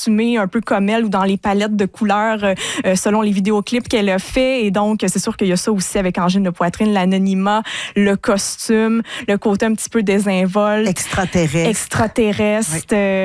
costumée un peu comme elle ou dans les palettes de couleurs selon les vidéoclips qu'elle a fait. Et donc, c'est sûr qu'il y a ça aussi avec Angine de Poitrine, l'anonymat, le costume, le côté un petit peu désinvolte. Extraterrestre. Oui.